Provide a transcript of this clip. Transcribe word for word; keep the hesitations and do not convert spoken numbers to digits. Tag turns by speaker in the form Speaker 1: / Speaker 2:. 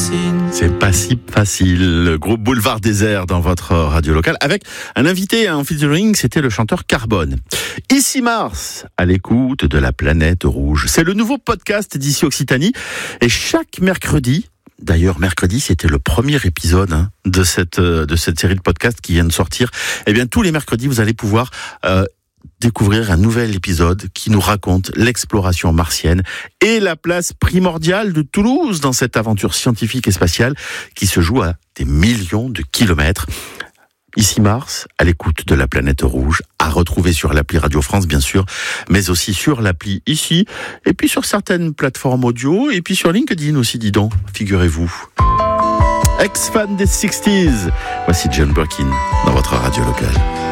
Speaker 1: fascine.
Speaker 2: C'est pas si facile. Le groupe Boulevard Désert dans votre radio locale avec un invité en featuring, c'était le chanteur Carbone. Ici Mars, à l'écoute de la planète rouge. C'est le nouveau podcast d'ici Occitanie et chaque mercredi, d'ailleurs mercredi c'était le premier épisode hein, de cette de cette série de podcasts qui vient de sortir. Eh bien tous les mercredis vous allez pouvoir euh, découvrir un nouvel épisode qui nous raconte l'exploration martienne et la place primordiale de Toulouse dans cette aventure scientifique et spatiale qui se joue à des millions de kilomètres. Ici Mars, à l'écoute de la planète rouge, à retrouver sur l'appli Radio France bien sûr, mais aussi sur l'appli ici, et puis sur certaines plateformes audio, et puis sur LinkedIn aussi, dis donc, figurez-vous. Ex-fan des sixties, voici John Birkin dans votre radio locale.